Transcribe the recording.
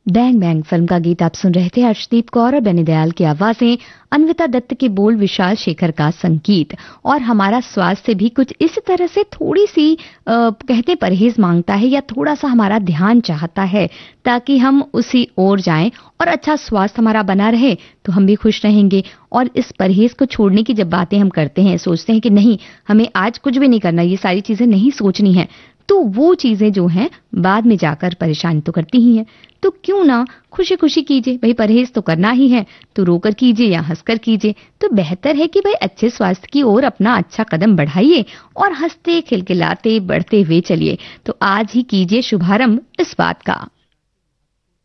Bang bang film का गीत आप सुन रहे थे। अर्शदीप कौर और बनी दयाल की आवाजें, अन्विता दत्त के बोल, विशाल शेखर का संगीत। और हमारा स्वास्थ्य भी कुछ इस तरह से थोड़ी सी कहते परहेज मांगता है या थोड़ा सा हमारा ध्यान चाहता है ताकि हम उसी ओर जाएं और अच्छा स्वास्थ्य हमारा बना रहे तो हम भी खुश रहेंगे। और इस परहेज को छोड़ने की जब बातें हम करते हैं, सोचते हैं कि नहीं हमें आज कुछ भी नहीं करना, ये सारी चीजें नहीं सोचनी है, तो वो चीजें जो हैं बाद में जाकर परेशानी तो करती ही हैं। तो क्यों ना खुशी खुशी कीजिए, भाई परहेज तो करना ही है तो रोकर कीजिए या हंसकर कीजिए। तो बेहतर है कि भाई अच्छे स्वास्थ्य की ओर अपना अच्छा कदम बढ़ाइए और हंसते खिलखिलाते बढ़ते हुए चलिए। तो आज ही कीजिए शुभारंभ इस बात का।